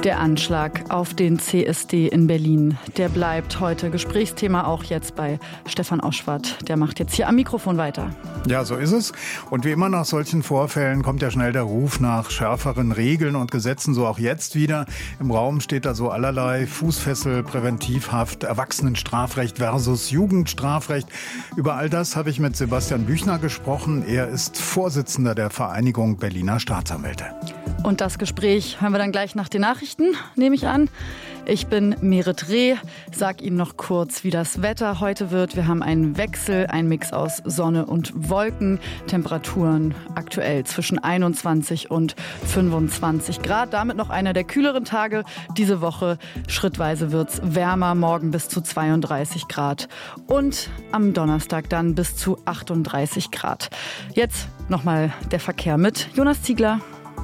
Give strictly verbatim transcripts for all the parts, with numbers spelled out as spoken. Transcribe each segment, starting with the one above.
Der Anschlag auf den C S D in Berlin, der bleibt heute Gesprächsthema, auch jetzt bei Stefan Oschwart. Der macht jetzt hier am Mikrofon weiter. Ja, so ist es. Und wie immer nach solchen Vorfällen kommt ja schnell der Ruf nach schärferen Regeln und Gesetzen, so auch jetzt wieder. Im Raum steht da so allerlei: Fußfessel, Präventivhaft, Erwachsenenstrafrecht versus Jugendstrafrecht. Über all das habe ich mit Sebastian Büchner gesprochen. Er ist Vorsitzender der Vereinigung Berliner Staatsanwälte. Und das Gespräch hören wir dann gleich nach den Nachrichten, nehme ich an. Ich bin Merit Reh, sag Ihnen noch kurz, wie das Wetter heute wird. Wir haben einen Wechsel, einen Mix aus Sonne und Wolken. Temperaturen aktuell zwischen einundzwanzig und fünfundzwanzig Grad. Damit noch einer der kühleren Tage diese Woche. Schrittweise wird's wärmer, morgen bis zu zweiunddreißig Grad. Und am Donnerstag dann bis zu achtunddreißig Grad. Jetzt nochmal der Verkehr mit Jonas Ziegler.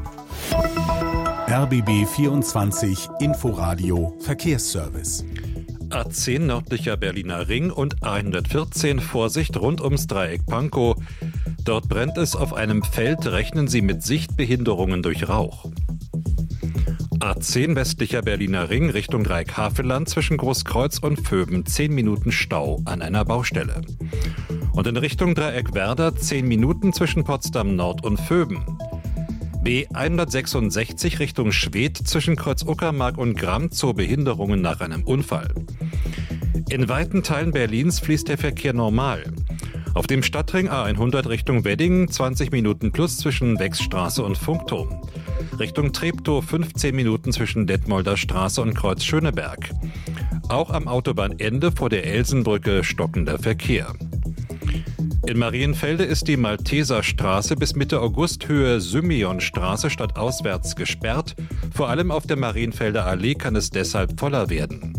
R B B vierundzwanzig Inforadio Verkehrsservice. A zehn nördlicher Berliner Ring und A hundertvierzehn Vorsicht rund ums Dreieck Pankow. Dort brennt es auf einem Feld, rechnen Sie mit Sichtbehinderungen durch Rauch. A zehn westlicher Berliner Ring Richtung Dreieck Havelland zwischen Großkreuz und Vöben zehn Minuten Stau an einer Baustelle. Und in Richtung Dreieck Werder zehn Minuten zwischen Potsdam Nord und Vöben. B hundertsechsundsechzig Richtung Schwedt zwischen Kreuz Uckermark und Gramm zu Behinderungen nach einem Unfall. In weiten Teilen Berlins fließt der Verkehr normal. Auf dem Stadtring A hundert Richtung Wedding zwanzig Minuten plus zwischen Wechsstraße und Funkturm. Richtung Treptow fünfzehn Minuten zwischen Detmolder Straße und Kreuz Schöneberg. Auch am Autobahnende vor der Elsenbrücke stockender Verkehr. In Marienfelde ist die Malteserstraße bis Mitte August Höhe Symeonstraße stadtauswärts gesperrt. Vor allem auf der Marienfelder Allee kann es deshalb voller werden.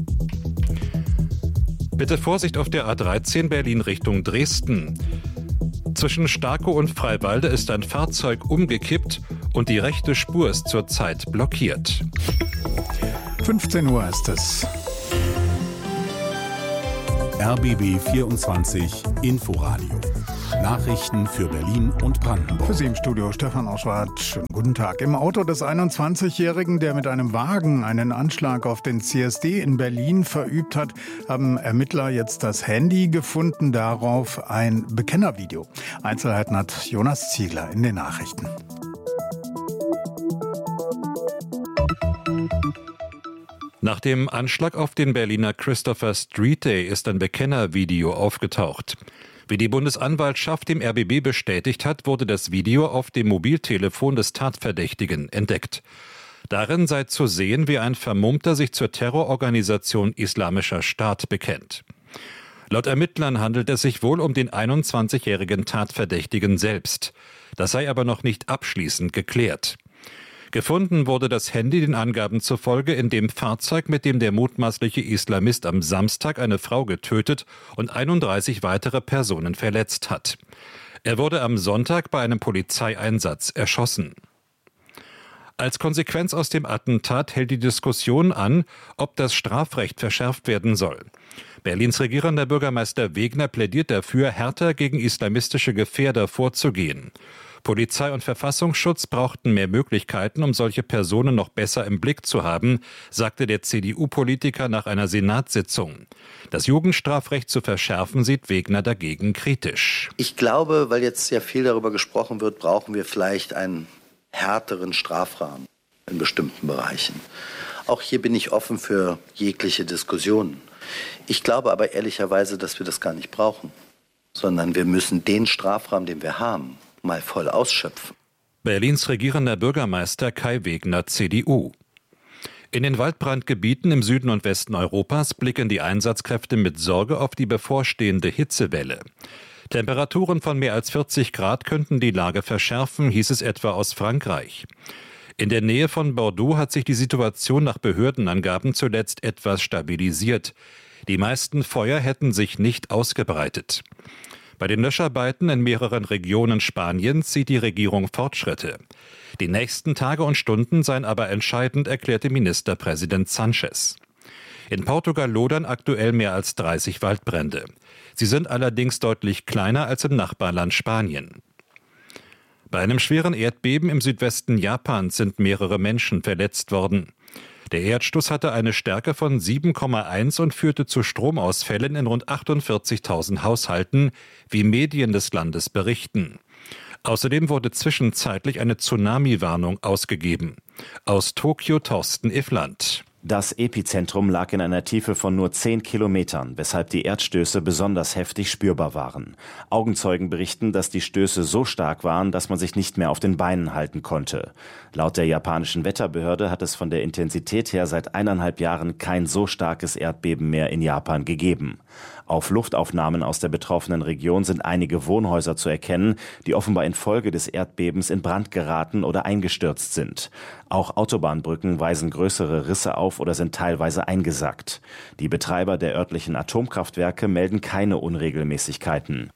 Bitte Vorsicht auf der A dreizehn Berlin Richtung Dresden. Zwischen Starkow und Freiwalde ist ein Fahrzeug umgekippt und die rechte Spur ist zurzeit blockiert. fünfzehn Uhr ist es. R B B vierundzwanzig Inforadio. Nachrichten für Berlin und Brandenburg. Für Sie im Studio Stefan Oschwart. Schönen guten Tag. Im Auto des einundzwanzigjährigen, der mit einem Wagen einen Anschlag auf den C S D in Berlin verübt hat, haben Ermittler jetzt das Handy gefunden. Darauf ein Bekennervideo. Einzelheiten hat Jonas Ziegler in den Nachrichten. Nach dem Anschlag auf den Berliner Christopher Street Day ist ein Bekennervideo aufgetaucht. Wie die Bundesanwaltschaft dem R B B bestätigt hat, wurde das Video auf dem Mobiltelefon des Tatverdächtigen entdeckt. Darin sei zu sehen, wie ein Vermummter sich zur Terrororganisation Islamischer Staat bekennt. Laut Ermittlern handelt es sich wohl um den einundzwanzigjährigen Tatverdächtigen selbst. Das sei aber noch nicht abschließend geklärt. Gefunden wurde das Handy den Angaben zufolge in dem Fahrzeug, mit dem der mutmaßliche Islamist am Samstag eine Frau getötet und einunddreißig weitere Personen verletzt hat. Er wurde am Sonntag bei einem Polizeieinsatz erschossen. Als Konsequenz aus dem Attentat hält die Diskussion an, ob das Strafrecht verschärft werden soll. Berlins regierender Bürgermeister Wegner plädiert dafür, härter gegen islamistische Gefährder vorzugehen. Polizei und Verfassungsschutz brauchten mehr Möglichkeiten, um solche Personen noch besser im Blick zu haben, sagte der C D U-Politiker nach einer Senatssitzung. Das Jugendstrafrecht zu verschärfen, sieht Wegner dagegen kritisch. Ich glaube, weil jetzt sehr viel darüber gesprochen wird, brauchen wir vielleicht einen härteren Strafrahmen in bestimmten Bereichen. Auch hier bin ich offen für jegliche Diskussionen. Ich glaube aber ehrlicherweise, dass wir das gar nicht brauchen, sondern wir müssen den Strafrahmen, den wir haben, mal voll ausschöpfen. Berlins regierender Bürgermeister Kai Wegner, C D U. In den Waldbrandgebieten im Süden und Westen Europas blicken die Einsatzkräfte mit Sorge auf die bevorstehende Hitzewelle. Temperaturen von mehr als vierzig Grad könnten die Lage verschärfen, hieß es etwa aus Frankreich. In der Nähe von Bordeaux hat sich die Situation nach Behördenangaben zuletzt etwas stabilisiert. Die meisten Feuer hätten sich nicht ausgebreitet. Bei den Löscharbeiten in mehreren Regionen Spaniens sieht die Regierung Fortschritte. Die nächsten Tage und Stunden seien aber entscheidend, erklärte Ministerpräsident Sánchez. In Portugal lodern aktuell mehr als dreißig Waldbrände. Sie sind allerdings deutlich kleiner als im Nachbarland Spanien. Bei einem schweren Erdbeben im Südwesten Japans sind mehrere Menschen verletzt worden. Der Erdstoß hatte eine Stärke von sieben Komma eins und führte zu Stromausfällen in rund achtundvierzigtausend Haushalten, wie Medien des Landes berichten. Außerdem wurde zwischenzeitlich eine Tsunami-Warnung ausgegeben. Aus Tokio Thorsten Iffland. Das Epizentrum lag in einer Tiefe von nur zehn Kilometern, weshalb die Erdstöße besonders heftig spürbar waren. Augenzeugen berichten, dass die Stöße so stark waren, dass man sich nicht mehr auf den Beinen halten konnte. Laut der japanischen Wetterbehörde hat es von der Intensität her seit eineinhalb Jahren kein so starkes Erdbeben mehr in Japan gegeben. Auf Luftaufnahmen aus der betroffenen Region sind einige Wohnhäuser zu erkennen, die offenbar infolge des Erdbebens in Brand geraten oder eingestürzt sind. Auch Autobahnbrücken weisen größere Risse auf oder sind teilweise eingesackt. Die Betreiber der örtlichen Atomkraftwerke melden keine Unregelmäßigkeiten.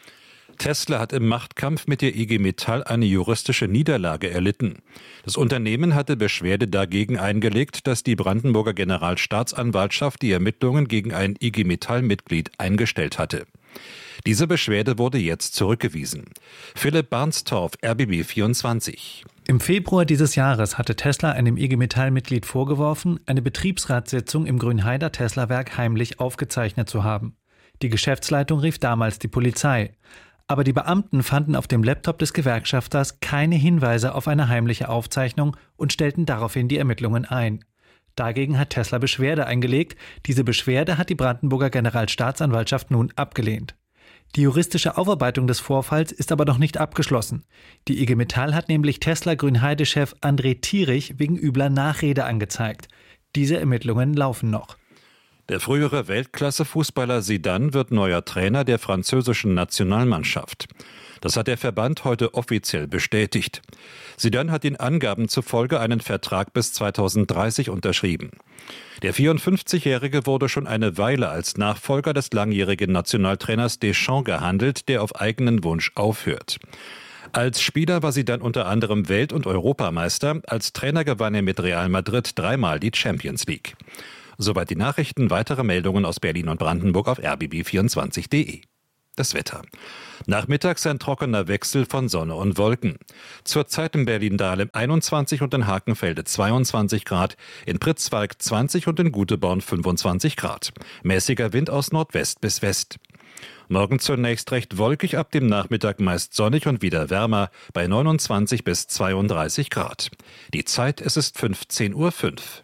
Tesla hat im Machtkampf mit der I G Metall eine juristische Niederlage erlitten. Das Unternehmen hatte Beschwerde dagegen eingelegt, dass die Brandenburger Generalstaatsanwaltschaft die Ermittlungen gegen ein I G Metall-Mitglied eingestellt hatte. Diese Beschwerde wurde jetzt zurückgewiesen. Philipp Barnstorff, R B B vierundzwanzig. Im Februar dieses Jahres hatte Tesla einem I G Metall-Mitglied vorgeworfen, eine Betriebsratssitzung im Grünheider Tesla-Werk heimlich aufgezeichnet zu haben. Die Geschäftsleitung rief damals die Polizei. Aber die Beamten fanden auf dem Laptop des Gewerkschafters keine Hinweise auf eine heimliche Aufzeichnung und stellten daraufhin die Ermittlungen ein. Dagegen hat Tesla Beschwerde eingelegt. Diese Beschwerde hat die Brandenburger Generalstaatsanwaltschaft nun abgelehnt. Die juristische Aufarbeitung des Vorfalls ist aber noch nicht abgeschlossen. Die I G Metall hat nämlich Tesla-Grünheide-Chef André Thierich wegen übler Nachrede angezeigt. Diese Ermittlungen laufen noch. Der frühere Weltklasse-Fußballer Zidane wird neuer Trainer der französischen Nationalmannschaft. Das hat der Verband heute offiziell bestätigt. Zidane hat den Angaben zufolge einen Vertrag bis zweitausenddreißig unterschrieben. Der vierundfünfzigjährige wurde schon eine Weile als Nachfolger des langjährigen Nationaltrainers Deschamps gehandelt, der auf eigenen Wunsch aufhört. Als Spieler war Zidane unter anderem Welt- und Europameister. Als Trainer gewann er mit Real Madrid dreimal die Champions League. Soweit die Nachrichten. Weitere Meldungen aus Berlin und Brandenburg auf r b b vierundzwanzig punkt de. Das Wetter. Nachmittags ein trockener Wechsel von Sonne und Wolken. Zurzeit in Berlin-Dahlem einundzwanzig und in Hakenfelde zweiundzwanzig Grad, in Pritzwalk zwanzig und in Guteborn fünfundzwanzig Grad. Mäßiger Wind aus Nordwest bis West. Morgen zunächst recht wolkig, ab dem Nachmittag meist sonnig und wieder wärmer bei neunundzwanzig bis zweiunddreißig Grad. Die Zeit, es ist fünfzehn Uhr fünf.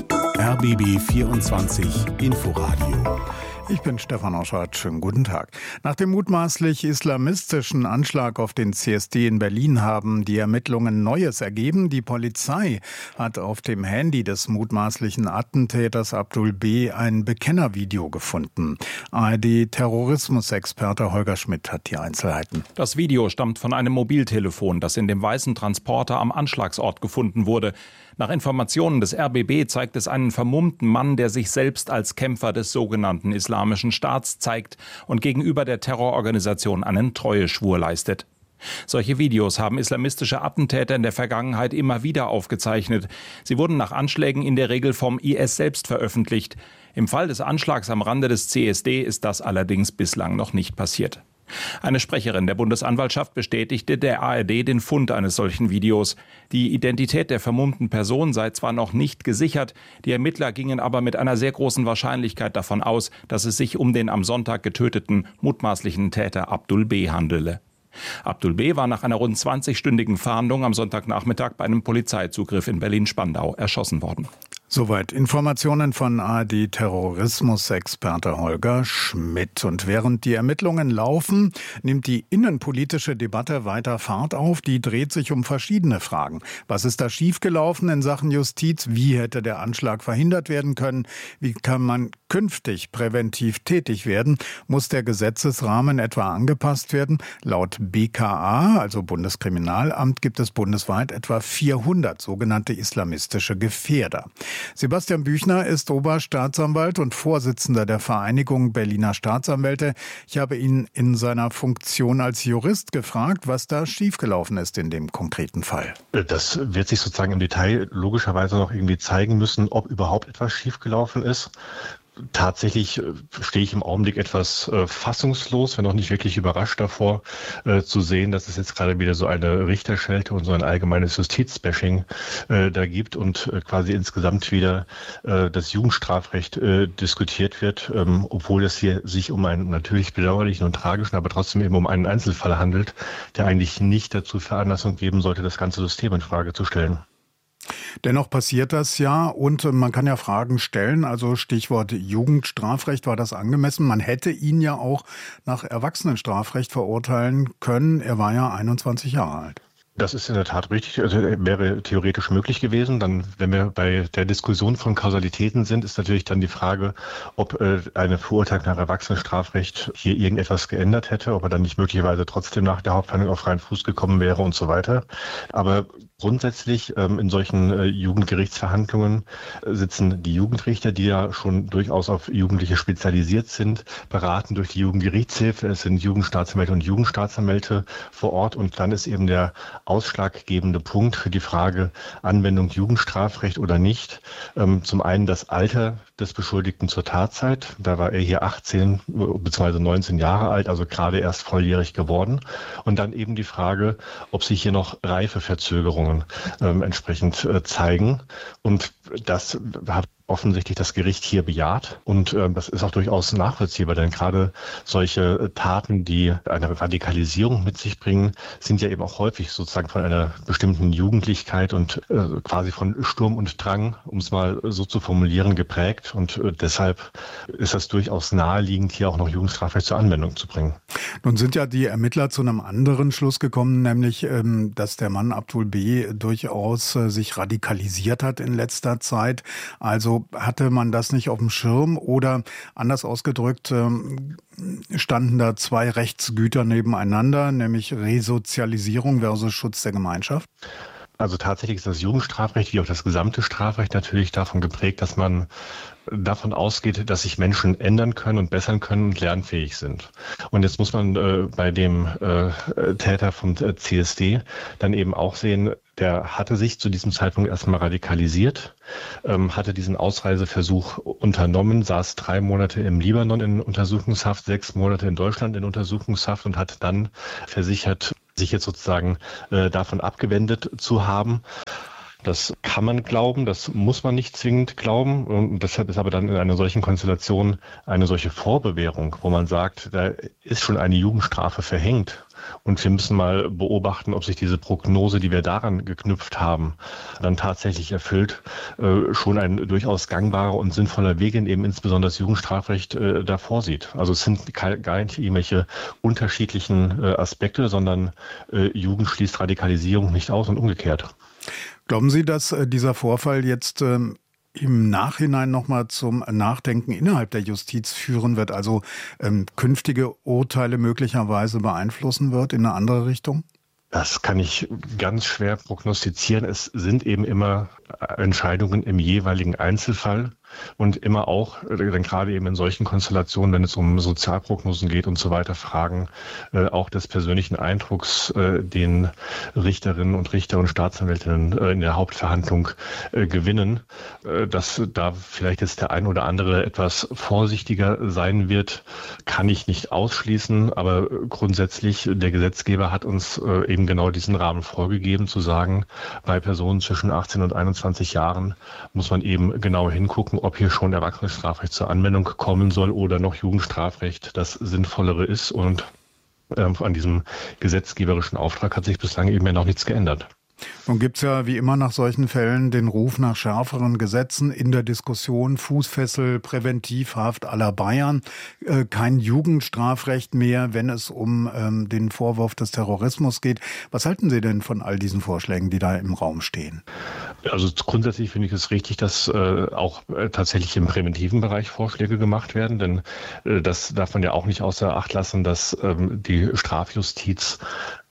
R B B vierundzwanzig Inforadio. Ich bin Stefan Oschardt. Schönen guten Tag. Nach dem mutmaßlich islamistischen Anschlag auf den C S D in Berlin haben die Ermittlungen Neues ergeben. Die Polizei hat auf dem Handy des mutmaßlichen Attentäters Abdul B. ein Bekennervideo gefunden. A R D-Terrorismusexperte Holger Schmidt hat die Einzelheiten. Das Video stammt von einem Mobiltelefon, das in dem weißen Transporter am Anschlagsort gefunden wurde. Nach Informationen des R B B zeigt es einen vermummten Mann, der sich selbst als Kämpfer des sogenannten Islamischen Staats zeigt und gegenüber der Terrororganisation einen Treueschwur leistet. Solche Videos haben islamistische Attentäter in der Vergangenheit immer wieder aufgezeichnet. Sie wurden nach Anschlägen in der Regel vom I S selbst veröffentlicht. Im Fall des Anschlags am Rande des C S D ist das allerdings bislang noch nicht passiert. Eine Sprecherin der Bundesanwaltschaft bestätigte der A R D den Fund eines solchen Videos. Die Identität der vermummten Person sei zwar noch nicht gesichert, die Ermittler gingen aber mit einer sehr großen Wahrscheinlichkeit davon aus, dass es sich um den am Sonntag getöteten mutmaßlichen Täter Abdul B. handele. Abdul B. war nach einer rund zwanzigstündigen Fahndung am Sonntagnachmittag bei einem Polizeizugriff in Berlin-Spandau erschossen worden. Soweit Informationen von A R D-Terrorismusexperte Holger Schmidt. Und während die Ermittlungen laufen, nimmt die innenpolitische Debatte weiter Fahrt auf. Die dreht sich um verschiedene Fragen. Was ist da schiefgelaufen in Sachen Justiz? Wie hätte der Anschlag verhindert werden können? Wie kann man künftig präventiv tätig werden? Muss der Gesetzesrahmen etwa angepasst werden? Laut B K A, also Bundeskriminalamt, gibt es bundesweit etwa vierhundert sogenannte islamistische Gefährder. Sebastian Büchner ist Oberstaatsanwalt und Vorsitzender der Vereinigung Berliner Staatsanwälte. Ich habe ihn in seiner Funktion als Jurist gefragt, was da schiefgelaufen ist in dem konkreten Fall. Das wird sich sozusagen im Detail logischerweise noch irgendwie zeigen müssen, ob überhaupt etwas schiefgelaufen ist. Tatsächlich stehe ich im Augenblick etwas äh, fassungslos, wenn auch nicht wirklich überrascht davor, äh, zu sehen, dass es jetzt gerade wieder so eine Richterschelte und so ein allgemeines Justizbashing äh, da gibt und äh, quasi insgesamt wieder äh, das Jugendstrafrecht äh, diskutiert wird, ähm, obwohl es hier sich um einen natürlich bedauerlichen und tragischen, aber trotzdem eben um einen Einzelfall handelt, der eigentlich nicht dazu Veranlassung geben sollte, das ganze System in Frage zu stellen. Dennoch passiert das ja und man kann ja Fragen stellen, also Stichwort Jugendstrafrecht, war das angemessen? Man hätte ihn ja auch nach Erwachsenenstrafrecht verurteilen können, er war ja einundzwanzig Jahre alt. Das ist in der Tat richtig, also wäre theoretisch möglich gewesen. Dann, wenn wir bei der Diskussion von Kausalitäten sind, ist natürlich dann die Frage, ob äh, eine Verurteilung nach Erwachsenenstrafrecht hier irgendetwas geändert hätte, ob er dann nicht möglicherweise trotzdem nach der Hauptverhandlung auf freien Fuß gekommen wäre und so weiter. Aber grundsätzlich ähm, in solchen äh, Jugendgerichtsverhandlungen äh, sitzen die Jugendrichter, die ja schon durchaus auf Jugendliche spezialisiert sind, beraten durch die Jugendgerichtshilfe. Es sind Jugendstaatsanwälte und Jugendstaatsanwälte vor Ort und dann ist eben der ausschlaggebende Punkt für die Frage Anwendung Jugendstrafrecht oder nicht. Ähm, zum einen das Alter des Beschuldigten zur Tatzeit. Da war er hier achtzehn bzw. neunzehn Jahre alt, also gerade erst volljährig geworden. Und dann eben die Frage, ob sich hier noch Reifeverzögerungen ähm, entsprechend äh, zeigen. Und das hat offensichtlich das Gericht hier bejaht. Und äh, das ist auch durchaus nachvollziehbar, denn gerade solche äh, Taten, die eine Radikalisierung mit sich bringen, sind ja eben auch häufig sozusagen von einer bestimmten Jugendlichkeit und äh, quasi von Sturm und Drang, um es mal so zu formulieren, geprägt. Und äh, deshalb ist das durchaus naheliegend, hier auch noch Jugendstrafrecht zur Anwendung zu bringen. Nun sind ja die Ermittler zu einem anderen Schluss gekommen, nämlich, ähm, dass der Mann Abdul B. durchaus äh, sich radikalisiert hat in letzter Zeit. Also hatte man das nicht auf dem Schirm oder anders ausgedrückt, ähm, standen da zwei Rechtsgüter nebeneinander, nämlich Resozialisierung versus Schutz der Gemeinschaft? Also tatsächlich ist das Jugendstrafrecht wie auch das gesamte Strafrecht natürlich davon geprägt, dass man davon ausgeht, dass sich Menschen ändern können und bessern können und lernfähig sind. Und jetzt muss man äh, bei dem äh, Täter vom C S D dann eben auch sehen, der hatte sich zu diesem Zeitpunkt erstmal radikalisiert, ähm, hatte diesen Ausreiseversuch unternommen, saß drei Monate im Libanon in Untersuchungshaft, sechs Monate in Deutschland in Untersuchungshaft und hat dann versichert, sich jetzt sozusagen äh, davon abgewendet zu haben. Das kann man glauben, das muss man nicht zwingend glauben. Und deshalb ist aber dann in einer solchen Konstellation eine solche Vorbewährung, wo man sagt, da ist schon eine Jugendstrafe verhängt. Und wir müssen mal beobachten, ob sich diese Prognose, die wir daran geknüpft haben, dann tatsächlich erfüllt. Äh, schon ein durchaus gangbarer und sinnvoller Weg, in eben insbesondere das Jugendstrafrecht äh, da vorsieht. Also es sind gar nicht irgendwelche unterschiedlichen äh, Aspekte, sondern äh, Jugend schließt Radikalisierung nicht aus und umgekehrt. Glauben Sie, dass äh, dieser Vorfall jetzt ähm, im Nachhinein nochmal zum Nachdenken innerhalb der Justiz führen wird, also ähm, künftige Urteile möglicherweise beeinflussen wird in eine andere Richtung? Das kann ich ganz schwer prognostizieren. Es sind eben immer Entscheidungen im jeweiligen Einzelfall und immer auch, denn gerade eben in solchen Konstellationen, wenn es um Sozialprognosen geht und so weiter, Fragen äh, auch des persönlichen Eindrucks, äh, den Richterinnen und Richter und Staatsanwältinnen äh, in der Hauptverhandlung äh, gewinnen, äh, dass da vielleicht jetzt der ein oder andere etwas vorsichtiger sein wird, kann ich nicht ausschließen, aber grundsätzlich der Gesetzgeber hat uns äh, eben genau diesen Rahmen vorgegeben, zu sagen, bei Personen zwischen achtzehn und einundzwanzig Jahren muss man eben genau hingucken, ob hier schon Erwachsenenstrafrecht zur Anwendung kommen soll oder noch Jugendstrafrecht das Sinnvollere ist. Und äh, an diesem gesetzgeberischen Auftrag hat sich bislang eben ja noch nichts geändert. Nun gibt's ja wie immer nach solchen Fällen den Ruf nach schärferen Gesetzen in der Diskussion, Fußfessel, Präventivhaft à la Bayern, äh, kein Jugendstrafrecht mehr, wenn es um ähm, den Vorwurf des Terrorismus geht. Was halten Sie denn von all diesen Vorschlägen, die da im Raum stehen? Also grundsätzlich finde ich es richtig, dass äh, auch äh, tatsächlich im präventiven Bereich Vorschläge gemacht werden, denn äh, das darf man ja auch nicht außer Acht lassen, dass ähm, die Strafjustiz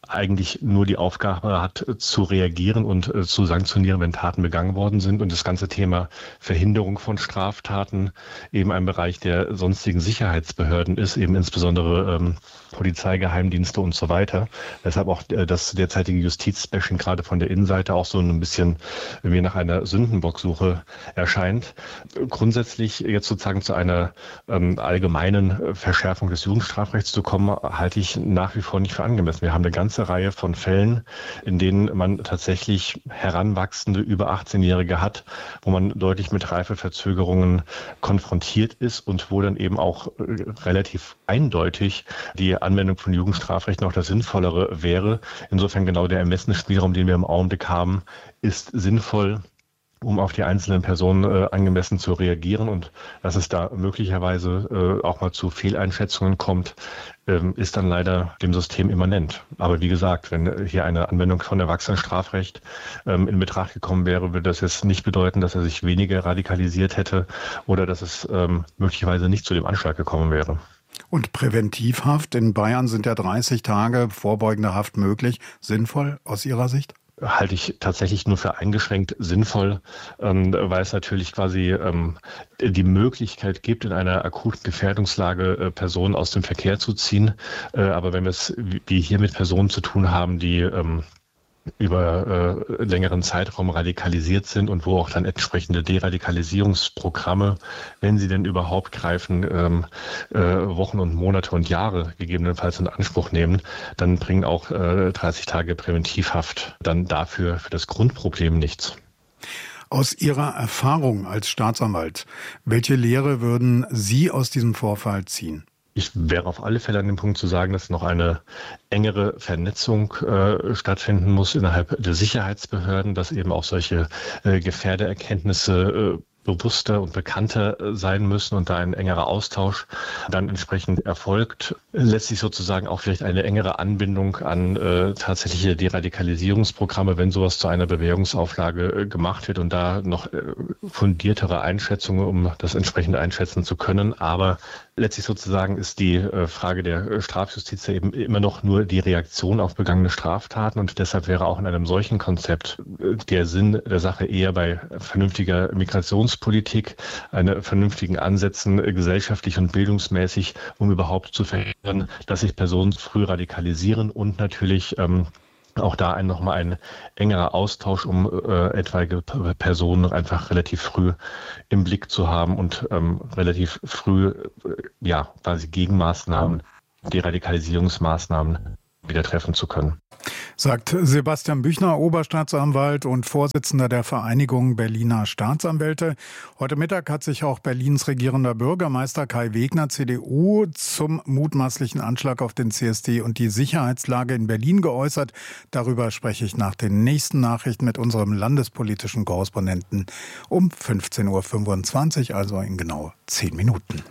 eigentlich nur die Aufgabe hat, zu reagieren und äh, zu sanktionieren, wenn Taten begangen worden sind. Und das ganze Thema Verhinderung von Straftaten eben ein Bereich der sonstigen Sicherheitsbehörden ist, eben insbesondere ähm, Polizei, Geheimdienste und so weiter. Deshalb auch äh, das derzeitige Justizbashing gerade von der Innenseite auch so ein bisschen wie nach einer Sündenbocksuche erscheint. Grundsätzlich jetzt sozusagen zu einer ähm, allgemeinen Verschärfung des Jugendstrafrechts zu kommen, halte ich nach wie vor nicht für angemessen. Wir haben eine ganze Reihe von Fällen, in denen man tatsächlich heranwachsende über achtzehnjährige hat, wo man deutlich mit Reifeverzögerungen konfrontiert ist und wo dann eben auch relativ eindeutig die Anwendung von Jugendstrafrecht noch das Sinnvollere wäre. Insofern genau der Ermessensspielraum, den wir im Augenblick haben, ist sinnvoll, um auf die einzelnen Personen äh, angemessen zu reagieren. Und dass es da möglicherweise äh, auch mal zu Fehleinschätzungen kommt, ähm, ist dann leider dem System immanent. Aber wie gesagt, wenn hier eine Anwendung von Erwachsenenstrafrecht ähm, in Betracht gekommen wäre, würde das jetzt nicht bedeuten, dass er sich weniger radikalisiert hätte oder dass es ähm, möglicherweise nicht zu dem Anschlag gekommen wäre. Und Präventivhaft in Bayern sind ja dreißig Tage vorbeugende Haft möglich. Sinnvoll aus Ihrer Sicht? Halte ich tatsächlich nur für eingeschränkt sinnvoll, ähm, weil es natürlich quasi ähm, die Möglichkeit gibt, in einer akuten Gefährdungslage äh, Personen aus dem Verkehr zu ziehen. Äh, aber wenn wir es wie hier mit Personen zu tun haben, die ähm, über äh, längeren Zeitraum radikalisiert sind und wo auch dann entsprechende Deradikalisierungsprogramme, wenn sie denn überhaupt greifen, ähm, äh, Wochen und Monate und Jahre gegebenenfalls in Anspruch nehmen, dann bringen auch äh, dreißig Tage Präventivhaft dann dafür für das Grundproblem nichts. Aus Ihrer Erfahrung als Staatsanwalt, welche Lehre würden Sie aus diesem Vorfall ziehen? Ich wäre auf alle Fälle an dem Punkt zu sagen, dass noch eine engere Vernetzung äh, stattfinden muss innerhalb der Sicherheitsbehörden, dass eben auch solche äh, Gefährdererkenntnisse äh, bewusster und bekannter sein müssen und da ein engerer Austausch dann entsprechend erfolgt. Letztlich sozusagen auch vielleicht eine engere Anbindung an äh, tatsächliche Deradikalisierungsprogramme, wenn sowas zu einer Bewährungsauflage äh, gemacht wird und da noch äh, fundiertere Einschätzungen, um das entsprechend einschätzen zu können. Aber letztlich sozusagen ist die äh, Frage der Strafjustiz ja eben immer noch nur die Reaktion auf begangene Straftaten und deshalb wäre auch in einem solchen Konzept äh, der Sinn der Sache eher bei vernünftiger Migrationspolitik, eine vernünftigen Ansätzen äh, gesellschaftlich und bildungsmäßig, um überhaupt zu verhindern, dass sich Personen früh radikalisieren und natürlich ähm, auch da ein, nochmal ein engerer Austausch, um äh, etwaige Personen einfach relativ früh im Blick zu haben und ähm, relativ früh, äh, ja, quasi Gegenmaßnahmen, Deradikalisierungsmaßnahmen wieder treffen zu können. Sagt Sebastian Büchner, Oberstaatsanwalt und Vorsitzender der Vereinigung Berliner Staatsanwälte. Heute Mittag hat sich auch Berlins regierender Bürgermeister Kai Wegner, C D U, zum mutmaßlichen Anschlag auf den C S D und die Sicherheitslage in Berlin geäußert. Darüber spreche ich nach den nächsten Nachrichten mit unserem landespolitischen Korrespondenten um fünfzehn Uhr fünfundzwanzig, also in genau zehn Minuten.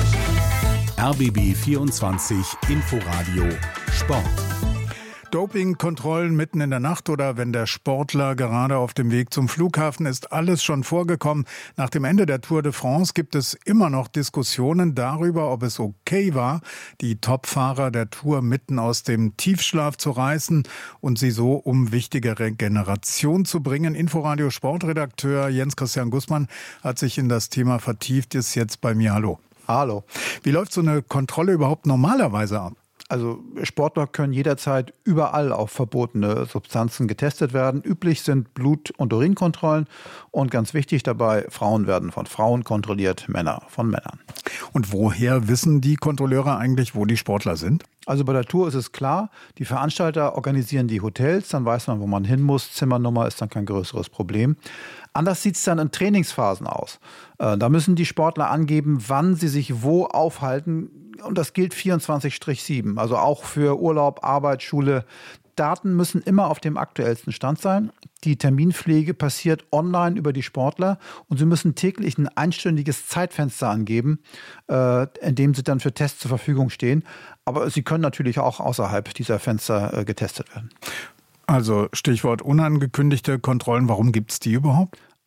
R B B vierundzwanzig Inforadio Sport. Dopingkontrollen mitten in der Nacht oder wenn der Sportler gerade auf dem Weg zum Flughafen ist, alles schon vorgekommen. Nach dem Ende der Tour de France gibt es immer noch Diskussionen darüber, ob es okay war, die Topfahrer der Tour mitten aus dem Tiefschlaf zu reißen und sie so um wichtige Regeneration zu bringen. Inforadio Sportredakteur Jens Christian Gussmann hat sich in das Thema vertieft, ist jetzt bei mir. Hallo. Hallo. Wie läuft so eine Kontrolle überhaupt normalerweise ab? Also Sportler können jederzeit überall auf verbotene Substanzen getestet werden. Üblich sind Blut- und Urinkontrollen und ganz wichtig dabei, Frauen werden von Frauen kontrolliert, Männer von Männern. Und woher wissen die Kontrolleure eigentlich, wo die Sportler sind? Also bei der Tour ist es klar, die Veranstalter organisieren die Hotels, dann weiß man, wo man hin muss. Zimmernummer ist dann kein größeres Problem. Anders sieht es dann in Trainingsphasen aus. Äh, da müssen die Sportler angeben, wann sie sich wo aufhalten. Und das gilt vierundzwanzig sieben, also auch für Urlaub, Arbeit, Schule. Daten müssen immer auf dem aktuellsten Stand sein. Die Terminpflege passiert online über die Sportler und sie müssen täglich ein einstündiges Zeitfenster angeben, äh, in dem sie dann für Tests zur Verfügung stehen. Aber sie können natürlich auch außerhalb dieser Fenster äh, getestet werden. Also Stichwort unangekündigte Kontrollen, warum gibt es die überhaupt?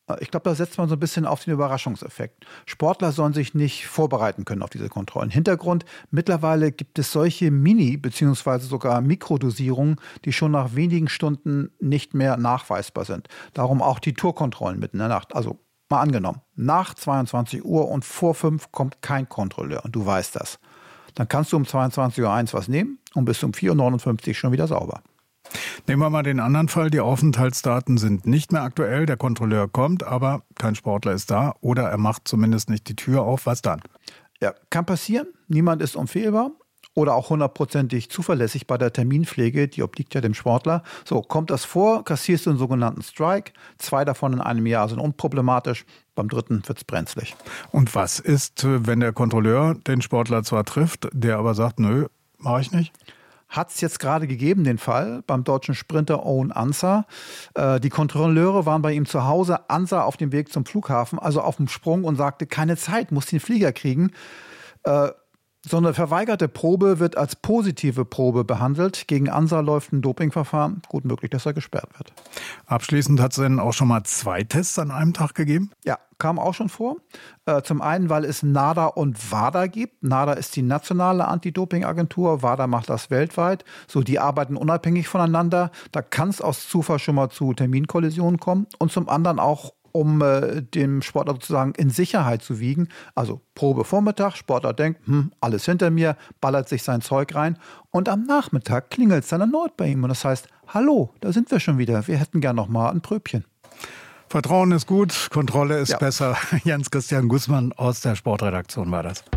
Ich glaube, da setzt man so ein bisschen auf den Überraschungseffekt. Sportler sollen sich nicht vorbereiten können auf diese Kontrollen. Hintergrund, mittlerweile gibt es solche Mini- bzw. sogar Mikrodosierungen, die schon nach wenigen Stunden nicht mehr nachweisbar sind. Darum auch die Tourkontrollen mitten in der Nacht. Also mal angenommen, nach zweiundzwanzig Uhr und vor fünf kommt kein Kontrolleur und du weißt das. Dann kannst du um zweiundzwanzig Uhr eins was nehmen und bist um vier Uhr neunundfünfzig schon wieder sauber. Nehmen wir mal den anderen Fall. Die Aufenthaltsdaten sind nicht mehr aktuell. Der Kontrolleur kommt, aber kein Sportler ist da oder er macht zumindest nicht die Tür auf. Was dann? Ja, kann passieren. Niemand ist unfehlbar oder auch hundertprozentig zuverlässig bei der Terminpflege. Die obliegt ja dem Sportler. So, kommt das vor, kassierst du einen sogenannten Strike. Zwei davon in einem Jahr sind unproblematisch. Beim dritten wird's brenzlig. Und was ist, wenn der Kontrolleur den Sportler zwar trifft, der aber sagt, nö, mache ich nicht? Hat es jetzt gerade gegeben, den Fall, beim deutschen Sprinter Owen Ansah. Äh, die Kontrolleure waren bei ihm zu Hause, Ansah auf dem Weg zum Flughafen, also auf dem Sprung und sagte, keine Zeit, muss den Flieger kriegen. Äh, so eine verweigerte Probe wird als positive Probe behandelt. Gegen Ansah läuft ein Dopingverfahren. Gut möglich, dass er gesperrt wird. Abschließend hat es denn auch schon mal zwei Tests an einem Tag gegeben? Ja, kam auch schon vor. Äh, zum einen, weil es NADA und WADA gibt. NADA ist die nationale Anti-Doping-Agentur, WADA macht das weltweit. So, die arbeiten unabhängig voneinander. Da kann es aus Zufall schon mal zu Terminkollisionen kommen. Und zum anderen auch, um äh, dem Sportler sozusagen in Sicherheit zu wiegen. Also Probe Vormittag, Sportler denkt, hm, alles hinter mir, ballert sich sein Zeug rein. Und am Nachmittag klingelt es dann erneut bei ihm. Und das heißt, hallo, da sind wir schon wieder. Wir hätten gern noch mal ein Pröbchen. Vertrauen ist gut, Kontrolle ist ja. besser. Jens-Christian Gußmann aus der Sportredaktion war das.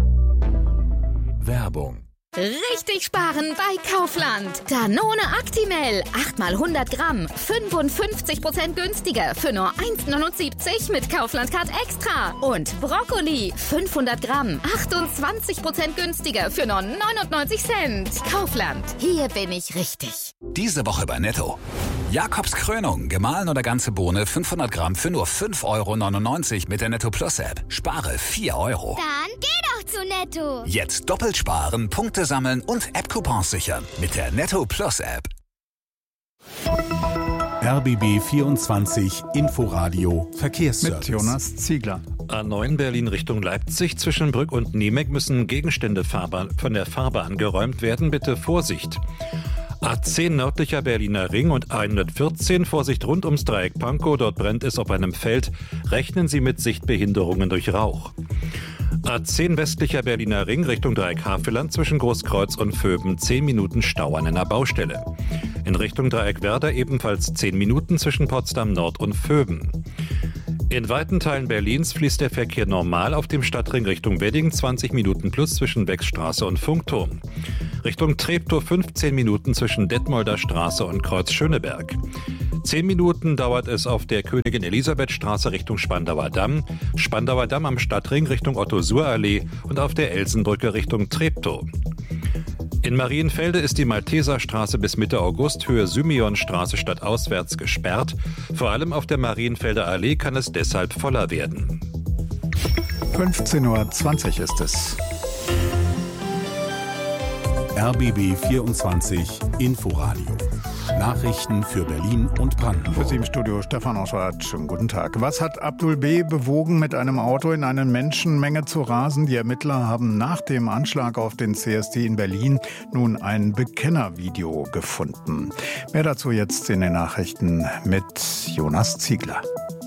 Werbung. Richtig sparen bei Kaufland. Danone Actimel. acht mal hundert Gramm. fünfundfünfzig Prozent günstiger für nur eins neunundsiebzig mit Kaufland Card Extra. Und Brokkoli. fünfhundert Gramm. achtundzwanzig Prozent günstiger für nur neunundneunzig Cent. Kaufland. Hier bin ich richtig. Diese Woche bei Netto. Jakobs Krönung. Gemahlen oder ganze Bohne fünfhundert Gramm für nur fünf Euro neunundneunzig mit der Netto Plus App. Spare vier Euro. Dann geh doch zu Netto. Jetzt doppelt sparen, Punkte sammeln und App-Coupons sichern mit der Netto Plus App. R B B vierundzwanzig Inforadio Verkehrsservice. Mit Jonas Ziegler. A neun Berlin Richtung Leipzig zwischen Brück und Niemek müssen Gegenstände von der Fahrbahn geräumt werden. Bitte Vorsicht. A zehn nördlicher Berliner Ring und hundertvierzehn Vorsicht rund ums Dreieck Pankow. Dort brennt es auf einem Feld. Rechnen Sie mit Sichtbehinderungen durch Rauch. A zehn westlicher Berliner Ring Richtung Dreieck Havelland zwischen Großkreuz und Vöben zehn Minuten Stau an einer Baustelle. In Richtung Dreieck Werder ebenfalls zehn Minuten zwischen Potsdam Nord und Vöben. In weiten Teilen Berlins fließt der Verkehr normal auf dem Stadtring Richtung Wedding zwanzig Minuten plus zwischen Wechstraße und Funkturm. Richtung Treptow fünfzehn Minuten zwischen Detmolder Straße und Kreuz Schöneberg. zehn Minuten dauert es auf der Königin-Elisabeth-Straße Richtung Spandauer Damm, Spandauer Damm am Stadtring Richtung Otto-Suhr-Allee und auf der Elsenbrücke Richtung Treptow. In Marienfelde ist die Malteserstraße bis Mitte August Höhe Symeonstraße stadtauswärts gesperrt. Vor allem auf der Marienfelder Allee kann es deshalb voller werden. fünfzehn Uhr zwanzig ist es. R B B vierundzwanzig Inforadio. Nachrichten für Berlin und Brandenburg. Für Sie im Studio Stefan Oschwart. Schönen guten Tag. Was hat Abdul B. bewogen, mit einem Auto in eine Menschenmenge zu rasen? Die Ermittler haben nach dem Anschlag auf den C S D in Berlin nun ein Bekennervideo gefunden. Mehr dazu jetzt in den Nachrichten mit Jonas Ziegler.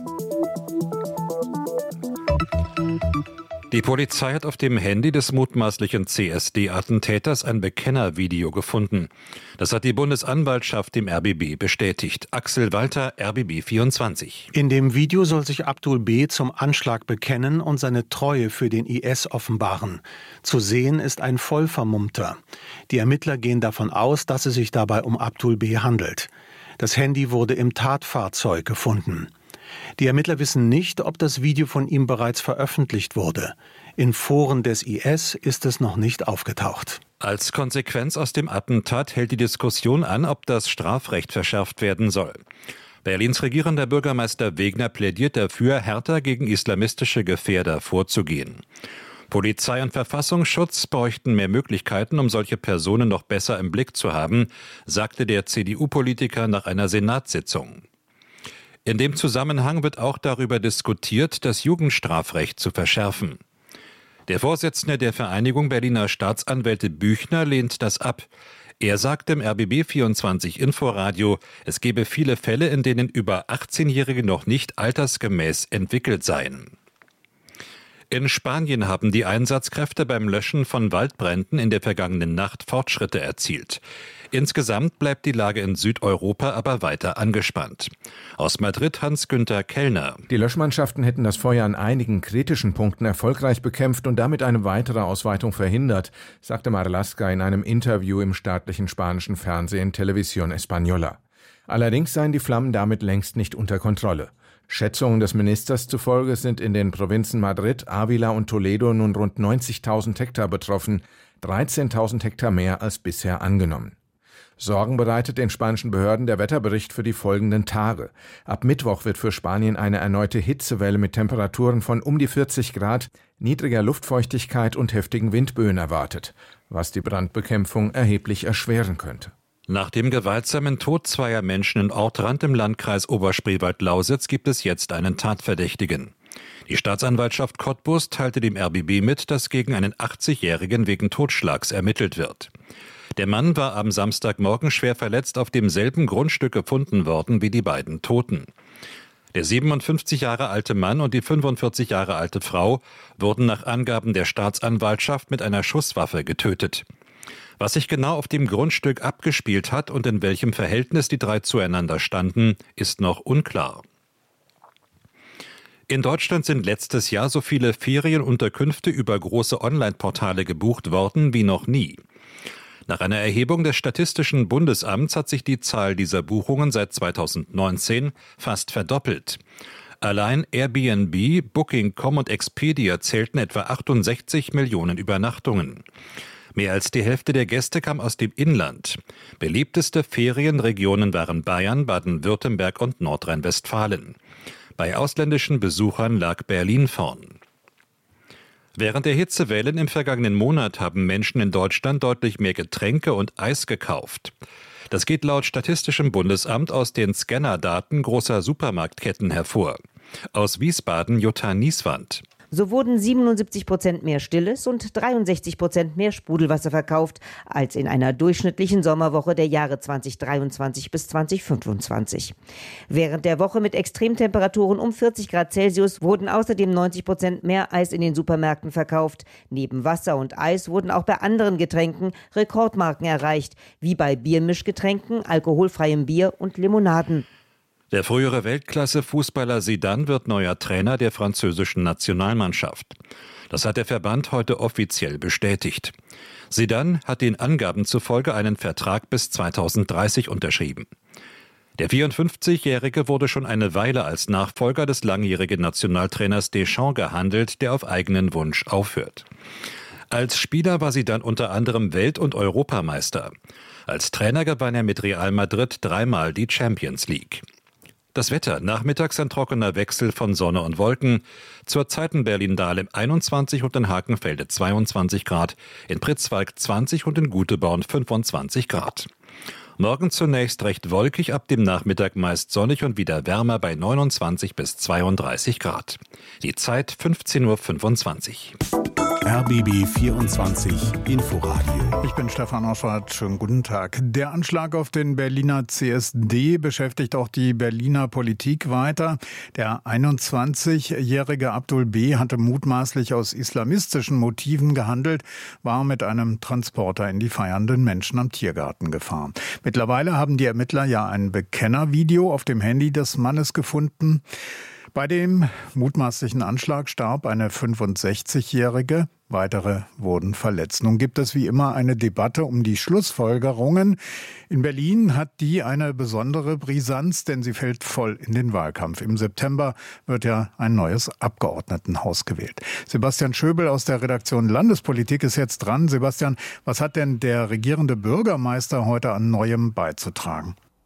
Die Polizei hat auf dem Handy des mutmaßlichen C S D-Attentäters ein Bekennervideo gefunden. Das hat die Bundesanwaltschaft dem R B B bestätigt. Axel Walter, R B B vierundzwanzig. In dem Video soll sich Abdul B. zum Anschlag bekennen und seine Treue für den I S offenbaren. Zu sehen ist ein Vollvermummter. Die Ermittler gehen davon aus, dass es sich dabei um Abdul B. handelt. Das Handy wurde im Tatfahrzeug gefunden. Die Ermittler wissen nicht, ob das Video von ihm bereits veröffentlicht wurde. In Foren des I S ist es noch nicht aufgetaucht. Als Konsequenz aus dem Attentat hält die Diskussion an, ob das Strafrecht verschärft werden soll. Berlins regierender Bürgermeister Wegner plädiert dafür, härter gegen islamistische Gefährder vorzugehen. Polizei und Verfassungsschutz bräuchten mehr Möglichkeiten, um solche Personen noch besser im Blick zu haben, sagte der C D U-Politiker nach einer Senatssitzung. In dem Zusammenhang wird auch darüber diskutiert, das Jugendstrafrecht zu verschärfen. Der Vorsitzende der Vereinigung Berliner Staatsanwälte Büchner lehnt das ab. Er sagt im R B B vierundzwanzig Inforadio, es gebe viele Fälle, in denen über achtzehnjährige noch nicht altersgemäß entwickelt seien. In Spanien haben die Einsatzkräfte beim Löschen von Waldbränden in der vergangenen Nacht Fortschritte erzielt. Insgesamt bleibt die Lage in Südeuropa aber weiter angespannt. Aus Madrid Hans-Günther Kellner. Die Löschmannschaften hätten das Feuer an einigen kritischen Punkten erfolgreich bekämpft und damit eine weitere Ausweitung verhindert, sagte Marlaska in einem Interview im staatlichen spanischen Fernsehen Televisión Española. Allerdings seien die Flammen damit längst nicht unter Kontrolle. Schätzungen des Ministers zufolge sind in den Provinzen Madrid, Ávila und Toledo nun rund neunzigtausend Hektar betroffen, dreizehntausend Hektar mehr als bisher angenommen. Sorgen bereitet den spanischen Behörden der Wetterbericht für die folgenden Tage. Ab Mittwoch wird für Spanien eine erneute Hitzewelle mit Temperaturen von um die vierzig Grad, niedriger Luftfeuchtigkeit und heftigen Windböen erwartet, was die Brandbekämpfung erheblich erschweren könnte. Nach dem gewaltsamen Tod zweier Menschen in Ortrand im Landkreis Oberspreewald-Lausitz gibt es jetzt einen Tatverdächtigen. Die Staatsanwaltschaft Cottbus teilte dem R B B mit, dass gegen einen achtzigjährigen wegen Totschlags ermittelt wird. Der Mann war am Samstagmorgen schwer verletzt auf demselben Grundstück gefunden worden wie die beiden Toten. Der siebenundfünfzig Jahre alte Mann und die fünfundvierzig Jahre alte Frau wurden nach Angaben der Staatsanwaltschaft mit einer Schusswaffe getötet. Was sich genau auf dem Grundstück abgespielt hat und in welchem Verhältnis die drei zueinander standen, ist noch unklar. In Deutschland sind letztes Jahr so viele Ferienunterkünfte über große Online-Portale gebucht worden wie noch nie. Nach einer Erhebung des Statistischen Bundesamts hat sich die Zahl dieser Buchungen seit zweitausendneunzehn fast verdoppelt. Allein Airbnb, Booking Punkt com und Expedia zählten etwa achtundsechzig Millionen Übernachtungen. Mehr als die Hälfte der Gäste kam aus dem Inland. Beliebteste Ferienregionen waren Bayern, Baden-Württemberg und Nordrhein-Westfalen. Bei ausländischen Besuchern lag Berlin vorn. Während der Hitzewellen im vergangenen Monat haben Menschen in Deutschland deutlich mehr Getränke und Eis gekauft. Das geht laut Statistischem Bundesamt aus den Scannerdaten großer Supermarktketten hervor. Aus Wiesbaden Jutta Nieswand. So wurden siebenundsiebzig Prozent mehr Stilles und dreiundsechzig Prozent mehr Sprudelwasser verkauft als in einer durchschnittlichen Sommerwoche der Jahre zweitausenddreiundzwanzig bis zweitausendfünfundzwanzig. Während der Woche mit Extremtemperaturen um vierzig Grad Celsius wurden außerdem neunzig Prozent mehr Eis in den Supermärkten verkauft. Neben Wasser und Eis wurden auch bei anderen Getränken Rekordmarken erreicht, wie bei Biermischgetränken, alkoholfreiem Bier und Limonaden. Der frühere Weltklasse-Fußballer Zidane wird neuer Trainer der französischen Nationalmannschaft. Das hat der Verband heute offiziell bestätigt. Zidane hat den Angaben zufolge einen Vertrag bis zweitausenddreißig unterschrieben. Der vierundfünfzigjährige wurde schon eine Weile als Nachfolger des langjährigen Nationaltrainers Deschamps gehandelt, der auf eigenen Wunsch aufhört. Als Spieler war Zidane unter anderem Welt- und Europameister. Als Trainer gewann er mit Real Madrid dreimal die Champions League. Das Wetter. Nachmittags ein trockener Wechsel von Sonne und Wolken. Zurzeit in Berlin-Dahlem einundzwanzig und in Hakenfelde zweiundzwanzig Grad. In Pritzwalk zwanzig und in Guteborn fünfundzwanzig Grad. Morgen zunächst recht wolkig, ab dem Nachmittag meist sonnig und wieder wärmer bei neunundzwanzig bis zweiunddreißig Grad. Die Zeit fünfzehn Uhr fünfundzwanzig. R B B vierundzwanzig Inforadio. Ich bin Stefan Oschwart. Schönen guten Tag. Der Anschlag auf den Berliner C S D beschäftigt auch die Berliner Politik weiter. Der einundzwanzigjährige Abdul B. hatte mutmaßlich aus islamistischen Motiven gehandelt, war mit einem Transporter in die feiernden Menschen am Tiergarten gefahren. Mittlerweile haben die Ermittler ja ein Bekennervideo auf dem Handy des Mannes gefunden. Bei dem mutmaßlichen Anschlag starb eine fünfundsechzigjährige. Weitere wurden verletzt. Nun gibt es wie immer eine Debatte um die Schlussfolgerungen. In Berlin hat die eine besondere Brisanz, denn sie fällt voll in den Wahlkampf. Im September wird ja ein neues Abgeordnetenhaus gewählt. Sebastian Schöbel aus der Redaktion Landespolitik ist jetzt dran. Sebastian, was hat denn der regierende Bürgermeister heute an Neuem beizutragen?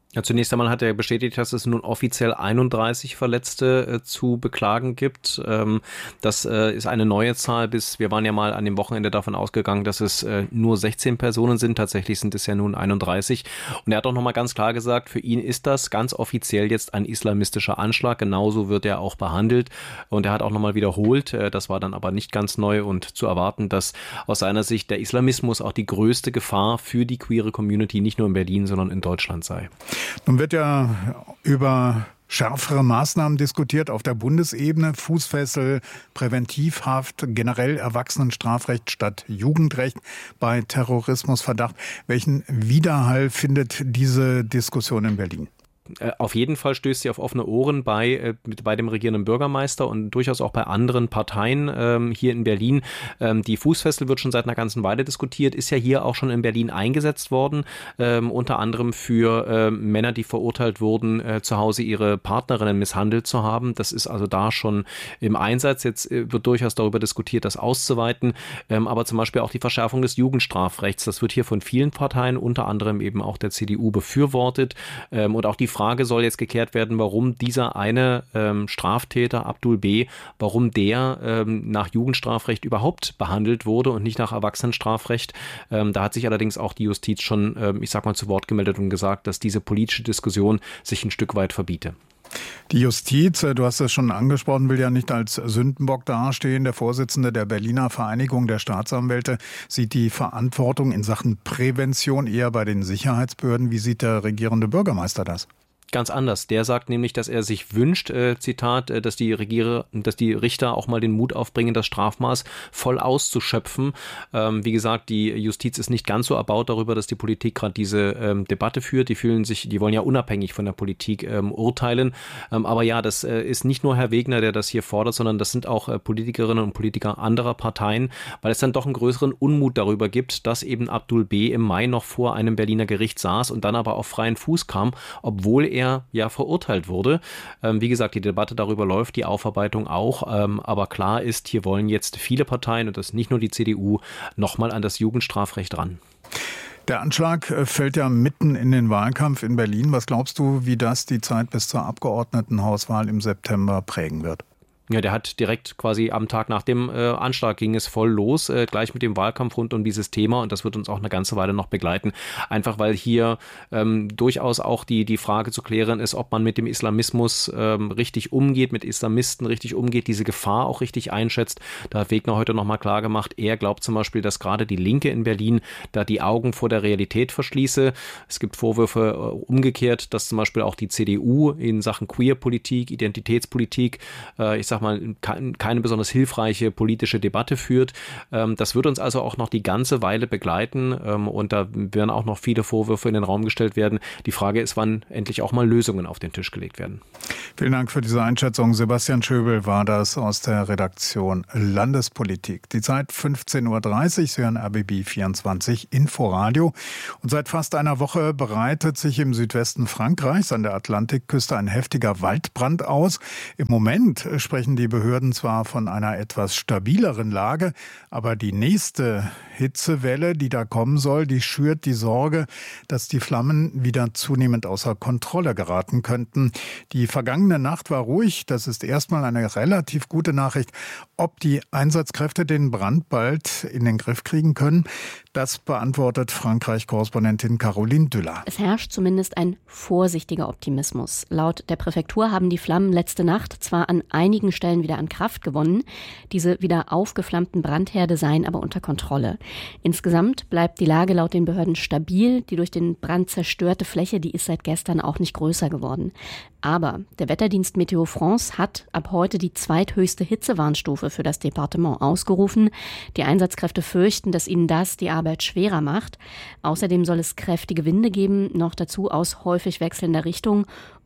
Ja, zunächst einmal hat er bestätigt, dass es nun offiziell einunddreißig Verletzte äh, zu beklagen gibt. Ähm, das äh, ist eine neue Zahl. Bis wir waren ja mal an dem Wochenende davon ausgegangen, dass es äh, nur sechzehn Personen sind. Tatsächlich sind es ja nun einunddreißig. Und er hat auch nochmal ganz klar gesagt, für ihn ist das ganz offiziell jetzt ein islamistischer Anschlag. Genauso wird er auch behandelt. Und er hat auch nochmal wiederholt, äh, das war dann aber nicht ganz neu und zu erwarten, dass aus seiner Sicht der Islamismus auch die größte Gefahr für die queere Community nicht nur in Berlin, sondern in Deutschland sei. Nun wird ja über schärfere Maßnahmen diskutiert auf der Bundesebene. Fußfessel, Präventivhaft, generell Erwachsenenstrafrecht statt Jugendrecht bei Terrorismusverdacht. Welchen Widerhall findet diese Diskussion in Berlin? Auf jeden Fall stößt sie auf offene Ohren bei, bei dem regierenden Bürgermeister und durchaus auch bei anderen Parteien ähm, hier in Berlin. Ähm, die Fußfessel wird schon seit einer ganzen Weile diskutiert, ist ja hier auch schon in Berlin eingesetzt worden, ähm, unter anderem für äh, Männer, die verurteilt wurden, äh, zu Hause ihre Partnerinnen misshandelt zu haben. Das ist also da schon im Einsatz. Jetzt äh, wird durchaus darüber diskutiert, das auszuweiten. Ähm, aber zum Beispiel auch die Verschärfung des Jugendstrafrechts, das wird hier von vielen Parteien, unter anderem eben auch der C D U, befürwortet. Ähm, und auch die Frage soll jetzt geklärt werden, warum dieser eine ähm, Straftäter, Abdul B., warum der ähm, nach Jugendstrafrecht überhaupt behandelt wurde und nicht nach Erwachsenenstrafrecht. Ähm, da hat sich allerdings auch die Justiz schon, ähm, ich sag mal, zu Wort gemeldet und gesagt, dass diese politische Diskussion sich ein Stück weit verbiete. Die Justiz, du hast es schon angesprochen, will ja nicht als Sündenbock dastehen. Der Vorsitzende der Berliner Vereinigung der Staatsanwälte sieht die Verantwortung in Sachen Prävention eher bei den Sicherheitsbehörden. Wie sieht der regierende Bürgermeister das? Ganz anders. Der sagt nämlich, dass er sich wünscht, äh, Zitat, äh, dass die Regier, dass die Richter auch mal den Mut aufbringen, das Strafmaß voll auszuschöpfen. Ähm, wie gesagt, die Justiz ist nicht ganz so erbaut darüber, dass die Politik gerade diese ähm, Debatte führt. Die fühlen sich, die wollen ja unabhängig von der Politik ähm, urteilen. Ähm, aber ja, das äh, ist nicht nur Herr Wegner, der das hier fordert, sondern das sind auch äh, Politikerinnen und Politiker anderer Parteien, weil es dann doch einen größeren Unmut darüber gibt, dass eben Abdul B. im Mai noch vor einem Berliner Gericht saß und dann aber auf freien Fuß kam, obwohl er er ja verurteilt wurde. Ähm, wie gesagt, die Debatte darüber läuft, die Aufarbeitung auch. Ähm, aber klar ist, hier wollen jetzt viele Parteien, und das nicht nur die C D U, nochmal an das Jugendstrafrecht ran. Der Anschlag fällt ja mitten in den Wahlkampf in Berlin. Was glaubst du, wie das die Zeit bis zur Abgeordnetenhauswahl im September prägen wird? Ja, der hat direkt quasi am Tag nach dem äh, Anschlag ging es voll los, äh, gleich mit dem Wahlkampf rund um dieses Thema, und das wird uns auch eine ganze Weile noch begleiten. Einfach weil hier ähm, durchaus auch die, die Frage zu klären ist, ob man mit dem Islamismus ähm, richtig umgeht, mit Islamisten richtig umgeht, diese Gefahr auch richtig einschätzt. Da hat Wegner heute nochmal klar gemacht, er glaubt zum Beispiel, dass gerade die Linke in Berlin da die Augen vor der Realität verschließe. Es gibt Vorwürfe äh, umgekehrt, dass zum Beispiel auch die C D U in Sachen Queerpolitik, Identitätspolitik, äh, ich sag mal, keine besonders hilfreiche politische Debatte führt. Das wird uns also auch noch die ganze Weile begleiten, und da werden auch noch viele Vorwürfe in den Raum gestellt werden. Die Frage ist, wann endlich auch mal Lösungen auf den Tisch gelegt werden. Vielen Dank für diese Einschätzung. Sebastian Schöbel war das aus der Redaktion Landespolitik. Die Zeit fünfzehn Uhr dreißig, Sie hören R B B vierundzwanzig Inforadio. Und seit fast einer Woche bereitet sich im Südwesten Frankreichs an der Atlantikküste ein heftiger Waldbrand aus. Im Moment sprechen die Behörden zwar von einer etwas stabileren Lage, aber die nächste Hitzewelle, die da kommen soll, die schürt die Sorge, dass die Flammen wieder zunehmend außer Kontrolle geraten könnten. Die vergangene Nacht war ruhig, das ist erstmal eine relativ gute Nachricht. Ob die Einsatzkräfte den Brand bald in den Griff kriegen können, das beantwortet Frankreich-Korrespondentin Caroline Düller. Es herrscht zumindest ein vorsichtiger Optimismus. Laut der Präfektur haben die Flammen letzte Nacht zwar an einigen Stellen wieder an Kraft gewonnen, diese wieder aufgeflammten Brandherde seien aber unter Kontrolle. Insgesamt bleibt die Lage laut den Behörden stabil. Die durch den Brand zerstörte Fläche, die ist seit gestern auch nicht größer geworden. Aber der Wetterdienst Meteo France hat ab heute die zweithöchste Hitzewarnstufe für das Departement ausgerufen. Die Einsatzkräfte fürchten, dass ihnen das die Arbeit schwerer macht. Außerdem soll es kräftige Winde geben, noch dazu aus häufig wechselnder Richtung.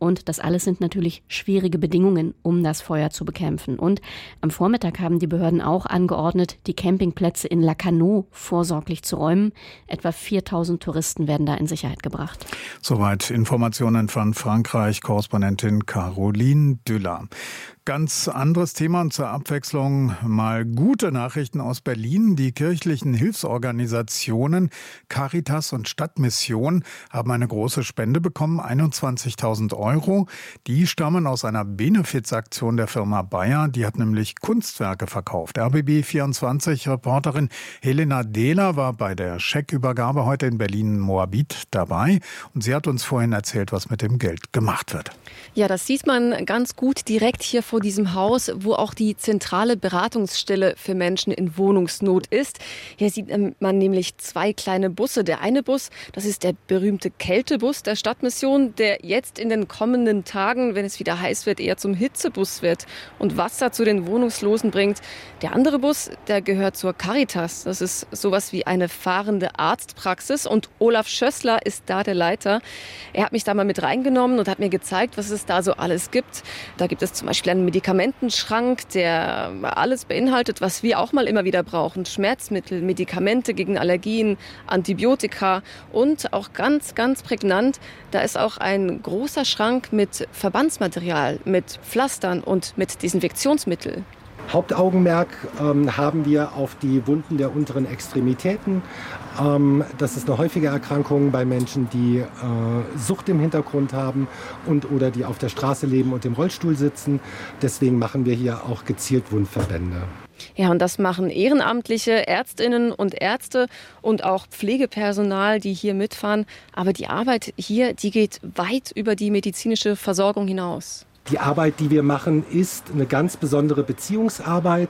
Und das alles sind natürlich schwierige Bedingungen, um das Feuer zu bekämpfen. Und am Vormittag haben die Behörden auch angeordnet, die Campingplätze in Lacanau vorsorglich zu räumen. Etwa viertausend Touristen werden da in Sicherheit gebracht. Soweit Informationen von Frankreich-Korrespondentin Caroline Düller. Ganz anderes Thema und zur Abwechslung mal gute Nachrichten aus Berlin. Die kirchlichen Hilfsorganisationen Caritas und Stadtmission haben eine große Spende bekommen, einundzwanzigtausend Euro. Die stammen aus einer Benefizaktion der Firma Bayer. Die hat nämlich Kunstwerke verkauft. R B B vierundzwanzig-Reporterin Helena Dehler war bei der Scheckübergabe heute in Berlin-Moabit dabei. Und sie hat uns vorhin erzählt, was mit dem Geld gemacht wird. Ja, das sieht man ganz gut direkt hier vor diesem Haus, wo auch die zentrale Beratungsstelle für Menschen in Wohnungsnot ist. Hier sieht man nämlich zwei kleine Busse. Der eine Bus, das ist der berühmte Kältebus der Stadtmission, der jetzt in den kommenden Tagen, wenn es wieder heiß wird, eher zum Hitzebus wird und Wasser zu den Wohnungslosen bringt. Der andere Bus, der gehört zur Caritas. Das ist sowas wie eine fahrende Arztpraxis und Olaf Schössler ist da der Leiter. Er hat mich da mal mit reingenommen und hat mir gezeigt, was es da so alles gibt. Da gibt es zum Beispiel einen Medikamentenschrank, der alles beinhaltet, was wir auch mal immer wieder brauchen. Schmerzmittel, Medikamente gegen Allergien, Antibiotika und auch ganz, ganz prägnant, da ist auch ein großer Schrank mit Verbandsmaterial, mit Pflastern und mit Desinfektionsmittel. Hauptaugenmerk ähm, haben wir auf die Wunden der unteren Extremitäten. Ähm, das ist eine häufige Erkrankung bei Menschen, die äh, Sucht im Hintergrund haben und oder die auf der Straße leben und im Rollstuhl sitzen. Deswegen machen wir hier auch gezielt Wundverbände. Ja, und das machen ehrenamtliche Ärztinnen und Ärzte und auch Pflegepersonal, die hier mitfahren. Aber die Arbeit hier, die geht weit über die medizinische Versorgung hinaus. Die Arbeit, die wir machen, ist eine ganz besondere Beziehungsarbeit,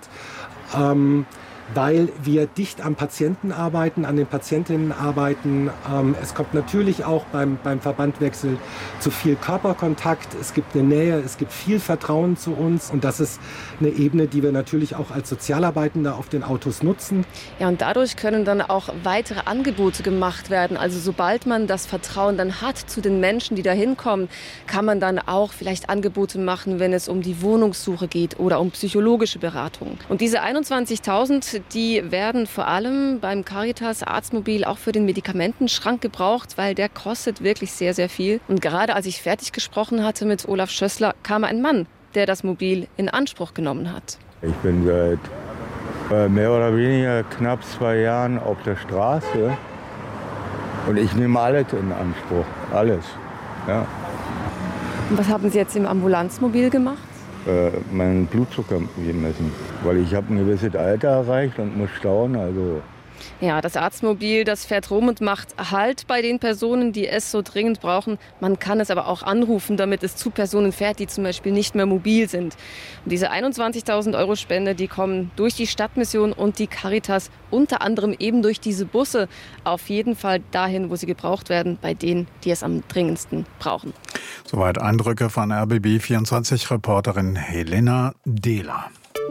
ähm, weil wir dicht am Patienten arbeiten, an den Patientinnen arbeiten. Ähm, es kommt natürlich auch beim, beim Verbandwechsel zu viel Körperkontakt. Es gibt eine Nähe, es gibt viel Vertrauen zu uns. Und das ist eine Ebene, die wir natürlich auch als Sozialarbeitende auf den Autos nutzen. Ja, und dadurch können dann auch weitere Angebote gemacht werden. Also sobald man das Vertrauen dann hat zu den Menschen, die da hinkommen, kann man dann auch vielleicht Angebote machen, wenn es um die Wohnungssuche geht oder um psychologische Beratung. Und diese einundzwanzigtausend, die werden vor allem beim Caritas Arztmobil auch für den Medikamentenschrank gebraucht, weil der kostet wirklich sehr, sehr viel. Und gerade als ich fertig gesprochen hatte mit Olaf Schössler, kam ein Mann, der das Mobil in Anspruch genommen hat. Ich bin seit äh, mehr oder weniger knapp zwei Jahren auf der Straße und ich nehme alles in Anspruch, alles. Ja. Und was haben Sie jetzt im Ambulanzmobil gemacht? Äh, meinen Blutzucker gemessen, weil ich habe ein gewisses Alter erreicht und muss stauen, also. Ja, das Arztmobil, das fährt rum und macht Halt bei den Personen, die es so dringend brauchen. Man kann es aber auch anrufen, damit es zu Personen fährt, die zum Beispiel nicht mehr mobil sind. Und diese einundzwanzigtausend Euro Spende, die kommen durch die Stadtmission und die Caritas, unter anderem eben durch diese Busse, auf jeden Fall dahin, wo sie gebraucht werden, bei denen, die es am dringendsten brauchen. Soweit Eindrücke von R B B vierundzwanzig-Reporterin Helena Dehler.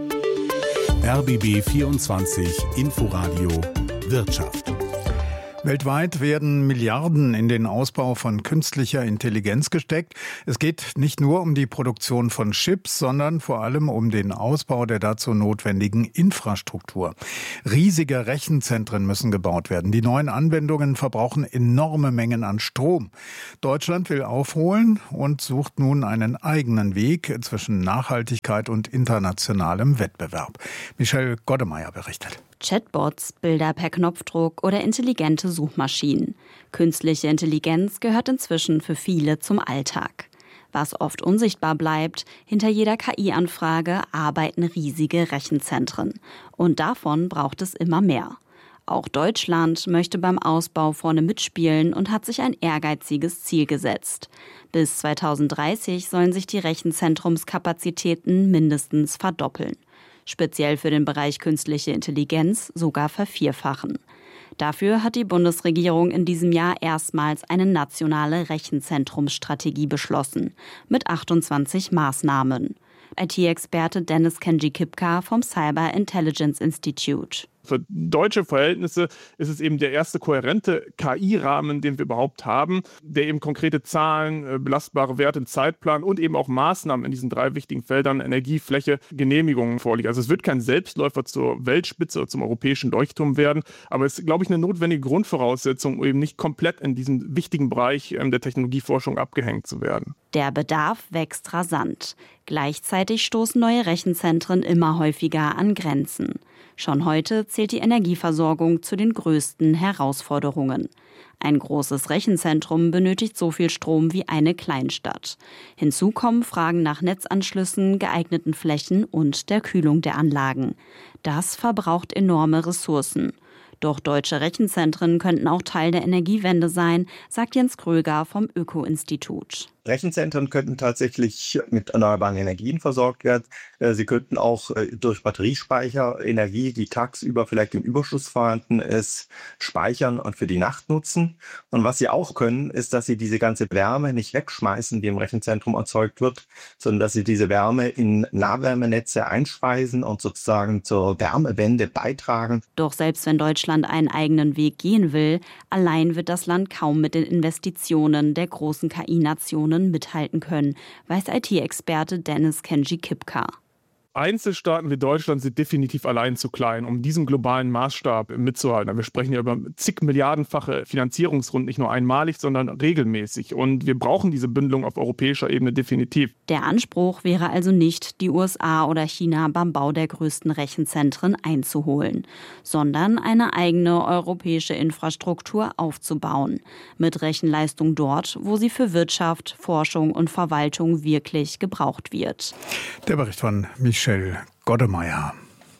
R B B vierundzwanzig Inforadio Wirtschaft. Weltweit werden Milliarden in den Ausbau von künstlicher Intelligenz gesteckt. Es geht nicht nur um die Produktion von Chips, sondern vor allem um den Ausbau der dazu notwendigen Infrastruktur. Riesige Rechenzentren müssen gebaut werden. Die neuen Anwendungen verbrauchen enorme Mengen an Strom. Deutschland will aufholen und sucht nun einen eigenen Weg zwischen Nachhaltigkeit und internationalem Wettbewerb. Michelle Goddemeyer berichtet. Chatbots, Bilder per Knopfdruck oder intelligente Suchmaschinen. Künstliche Intelligenz gehört inzwischen für viele zum Alltag. Was oft unsichtbar bleibt, hinter jeder K I-Anfrage arbeiten riesige Rechenzentren. Und davon braucht es immer mehr. Auch Deutschland möchte beim Ausbau vorne mitspielen und hat sich ein ehrgeiziges Ziel gesetzt. Bis zweitausenddreißig sollen sich die Rechenzentrumskapazitäten mindestens verdoppeln. Speziell für den Bereich künstliche Intelligenz sogar vervierfachen. Dafür hat die Bundesregierung in diesem Jahr erstmals eine nationale Rechenzentrumsstrategie beschlossen, mit achtundzwanzig Maßnahmen. I T-Experte Dennis Kenji Kipka vom Cyber Intelligence Institute. Für deutsche Verhältnisse ist es eben der erste kohärente K I-Rahmen, den wir überhaupt haben, der eben konkrete Zahlen, belastbare Werte, einen Zeitplan und eben auch Maßnahmen in diesen drei wichtigen Feldern Energie, Fläche, Genehmigungen vorliegen. Also es wird kein Selbstläufer zur Weltspitze oder zum europäischen Leuchtturm werden, aber es ist, glaube ich, eine notwendige Grundvoraussetzung, um eben nicht komplett in diesem wichtigen Bereich der Technologieforschung abgehängt zu werden. Der Bedarf wächst rasant. Gleichzeitig stoßen neue Rechenzentren immer häufiger an Grenzen. Schon heute zählt die Energieversorgung zu den größten Herausforderungen. Ein großes Rechenzentrum benötigt so viel Strom wie eine Kleinstadt. Hinzu kommen Fragen nach Netzanschlüssen, geeigneten Flächen und der Kühlung der Anlagen. Das verbraucht enorme Ressourcen. Doch deutsche Rechenzentren könnten auch Teil der Energiewende sein, sagt Jens Kröger vom Öko-Institut. Rechenzentren könnten tatsächlich mit erneuerbaren Energien versorgt werden. Sie könnten auch durch Batteriespeicher Energie, die tagsüber vielleicht im Überschuss vorhanden ist, speichern und für die Nacht nutzen. Und was sie auch können, ist, dass sie diese ganze Wärme nicht wegschmeißen, die im Rechenzentrum erzeugt wird, sondern dass sie diese Wärme in Nahwärmenetze einspeisen und sozusagen zur Wärmewende beitragen. Doch selbst wenn Deutschland einen eigenen Weg gehen will, allein wird das Land kaum mit den Investitionen der großen K I-Nationen mithalten können, weiß I T-Experte Dennis Kenji-Kipka. Einzelstaaten wie Deutschland sind definitiv allein zu klein, um diesen globalen Maßstab mitzuhalten. Wir sprechen ja über zig Milliardenfache Finanzierungsrunden, nicht nur einmalig, sondern regelmäßig. Und wir brauchen diese Bündelung auf europäischer Ebene definitiv. Der Anspruch wäre also nicht, die U S A oder China beim Bau der größten Rechenzentren einzuholen, sondern eine eigene europäische Infrastruktur aufzubauen. Mit Rechenleistung dort, wo sie für Wirtschaft, Forschung und Verwaltung wirklich gebraucht wird. Der Bericht von Michel Goddemeyer.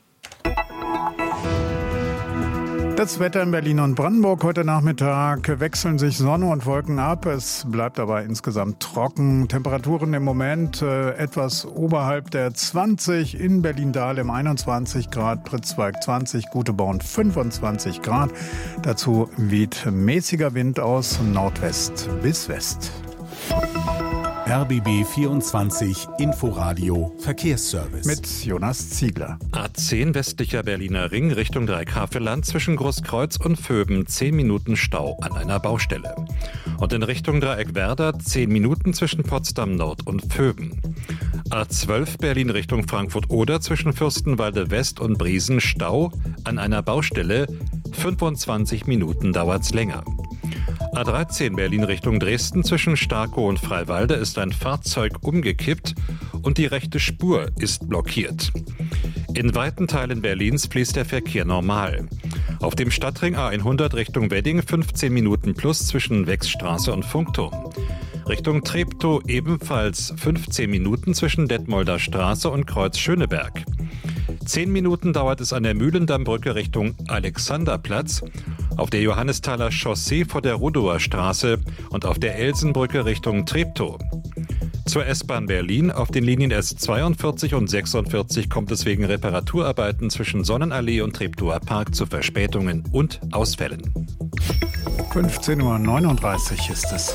Das Wetter in Berlin und Brandenburg heute Nachmittag wechseln sich Sonne und Wolken ab. Es bleibt aber insgesamt trocken. Temperaturen im Moment äh, etwas oberhalb der zwanzig. In Berlin-Dahlem einundzwanzig Grad, Pritzwalk zwanzig, Guteborn fünfundzwanzig Grad. Dazu weht mäßiger Wind aus Nordwest bis West. R B B vierundzwanzig Inforadio Verkehrsservice. Mit Jonas Ziegler. A zehn westlicher Berliner Ring Richtung Dreihaveland zwischen Großkreuz und Vöben zehn Minuten Stau an einer Baustelle. Und in Richtung Dreieck Werder zehn Minuten zwischen Potsdam Nord und Vöben. A zwölf Berlin Richtung Frankfurt-Oder zwischen Fürstenwalde West und Briesen Stau an einer Baustelle. fünfundzwanzig Minuten dauert's länger. A dreizehn Berlin Richtung Dresden zwischen Starkow und Freiwalde ist ein Fahrzeug umgekippt und die rechte Spur ist blockiert. In weiten Teilen Berlins fließt der Verkehr normal. Auf dem Stadtring A hundert Richtung Wedding fünfzehn Minuten plus zwischen Wechsstraße und Funkturm. Richtung Treptow ebenfalls fünfzehn Minuten zwischen Detmolder Straße und Kreuz Schöneberg. Zehn Minuten dauert es an der Mühlendammbrücke Richtung Alexanderplatz, auf der Johannesthaler Chaussee vor der Rudower Straße und auf der Elsenbrücke Richtung Treptow. Zur S-Bahn Berlin auf den Linien S zweiundvierzig und sechsundvierzig kommt es wegen Reparaturarbeiten zwischen Sonnenallee und Treptower Park zu Verspätungen und Ausfällen. fünfzehn Uhr neununddreißig ist es.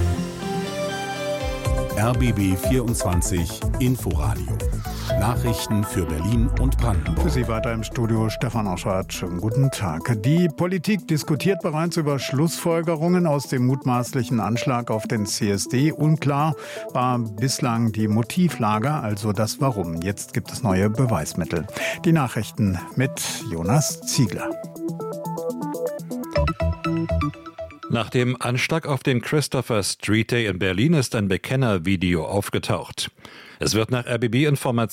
R B B vierundzwanzig Inforadio. Nachrichten für Berlin und Brandenburg. Für Sie weiter im Studio Stefan Auschardt. Schönen guten Tag. Die Politik diskutiert bereits über Schlussfolgerungen aus dem mutmaßlichen Anschlag auf den C S D. Unklar war bislang die Motivlage, also das Warum. Jetzt gibt es neue Beweismittel. Die Nachrichten mit Jonas Ziegler. Nach dem Anschlag auf den Christopher Street Day in Berlin ist ein Bekennervideo aufgetaucht. Es wird nach R B B-Informationen